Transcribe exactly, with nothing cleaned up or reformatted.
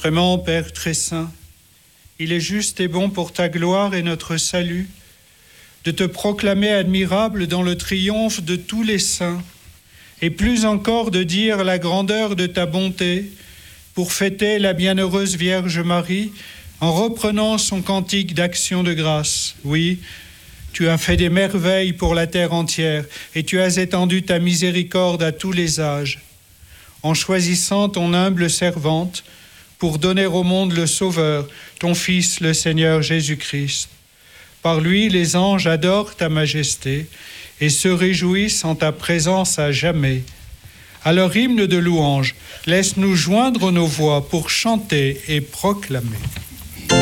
Vraiment, Père très saint, il est juste et bon pour ta gloire et notre salut de te proclamer admirable dans le triomphe de tous les saints, et plus encore de dire la grandeur de ta bonté pour fêter la bienheureuse Vierge Marie en reprenant son cantique d'action de grâce. Oui, tu as fait des merveilles pour la terre entière et tu as étendu ta miséricorde à tous les âges, en choisissant ton humble servante pour donner au monde le Sauveur, ton Fils, le Seigneur Jésus-Christ. Par lui, les anges adorent ta majesté et se réjouissent en ta présence à jamais. À leur hymne de louange, laisse-nous joindre nos voix pour chanter et proclamer.